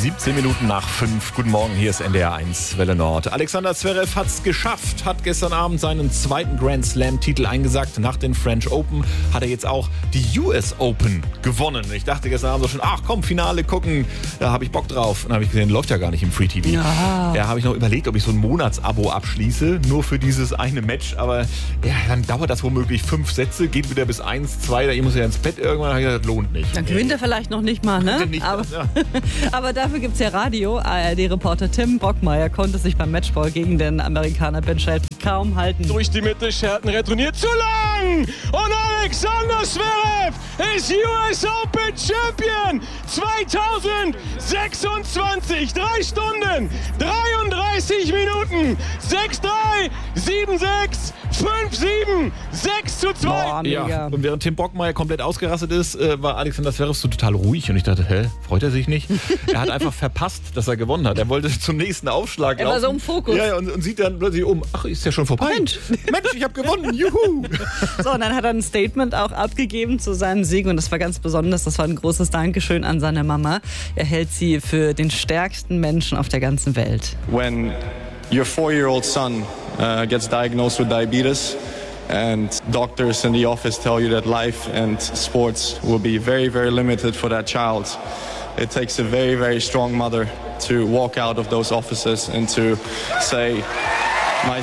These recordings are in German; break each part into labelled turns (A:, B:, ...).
A: 17 Minuten nach 5. Guten Morgen, hier ist NDR 1 Welle Nord. Alexander Zverev hat es geschafft, hat gestern Abend seinen zweiten Grand Slam-Titel eingesackt. Nach den French Open hat er jetzt auch die US Open gewonnen. Ich dachte gestern Abend so schon, ach komm, Finale gucken, da habe ich Bock drauf. Und dann habe ich gesehen, läuft ja gar nicht im Free TV.
B: Ja.
A: Da habe ich noch überlegt, ob ich so ein Monatsabo abschließe, nur für dieses eine Match. Aber ja, dann dauert das womöglich 5 Sätze, geht wieder bis 1, 2, ich muss ja ins Bett irgendwann, habe ich gesagt, das lohnt nicht.
B: Dann gewinnt er vielleicht noch nicht mal, ne?
A: Nicht
B: aber,
A: das, ja.
B: aber dafür gibt es ja Radio. ARD-Reporter Tim Brockmeier konnte sich beim Matchball gegen den Amerikaner Ben Shelton kaum halten.
C: Durch die Mitte, Shelton retourniert zu lang! Und Alexander Zverev ist US Open Champion 2026. 3 Stunden, 33 Minuten, 6-3, 7-6, 5-7, 6-2.
B: Boah, mega.
A: Ja, und während Tim Brockmeier komplett ausgerastet ist, war Alexander Zverev so total ruhig und ich dachte, freut er sich nicht? Er hat einfach verpasst, dass er gewonnen hat. Er wollte zum nächsten Aufschlag laufen.
B: Er war so im Fokus.
A: Ja, und sieht dann plötzlich ach, ist ja schon vorbei.
B: Mensch,
A: ich habe gewonnen, juhu!
B: So, und dann hat er ein Statement auch abgegeben zu seinem Sieg und das war ganz besonders. Das war ein großes Dankeschön an seine Mama. Er hält sie für den stärksten Menschen auf der ganzen Welt.
D: When your 4-year-old son gets diagnosed with diabetes and doctors in the office tell you that life and sports will be very, very limited for that child, it takes a very, very strong mother to walk out of those offices and to say, my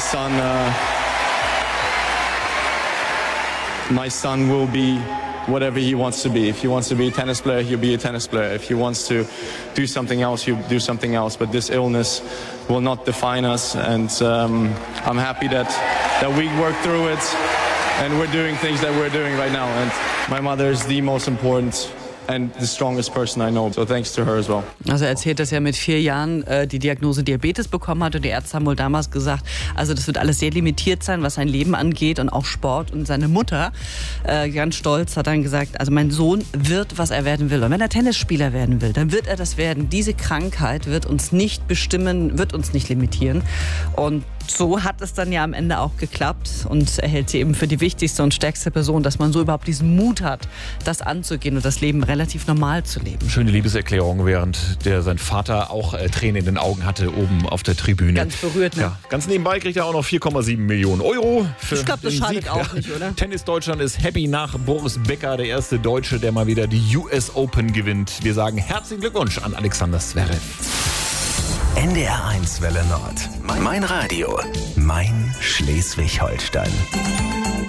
D: son will be whatever he wants to be. If he wants to be a tennis player, he'll be a tennis player. If he wants to do something else, he'll do something else. But this illness will not define us. And I'm happy that we work through it and we're doing things that we're doing right now. And my mother is the most important and the strongest person I know. So thanks to her as well.
B: Also er erzählt, dass er mit 4 Jahren die Diagnose Diabetes bekommen hat und die Ärzte haben wohl damals gesagt, also das wird alles sehr limitiert sein, was sein Leben angeht und auch Sport. Und seine Mutter, ganz stolz, hat dann gesagt, also mein Sohn wird, was er werden will. Und wenn er Tennisspieler werden will, dann wird er das werden. Diese Krankheit wird uns nicht bestimmen, wird uns nicht limitieren. Und so hat es dann ja am Ende auch geklappt und er hält sie eben für die wichtigste und stärkste Person, dass man so überhaupt diesen Mut hat, das anzugehen und das Leben relativ normal zu leben.
A: Schöne Liebeserklärung, während sein Vater auch Tränen in den Augen hatte, oben auf der Tribüne.
B: Ganz berührt, ne?
A: Ja, ganz nebenbei kriegt er auch noch 4,7 Millionen Euro für
B: Ich glaube, das
A: den
B: schadet
A: Sieg.
B: auch nicht, oder?
A: Tennis Deutschland ist happy nach Boris Becker, der erste Deutsche, der mal wieder die US Open gewinnt. Wir sagen herzlichen Glückwunsch an Alexander Zverev.
E: NDR 1 Welle Nord. Mein Radio. Mein Schleswig-Holstein.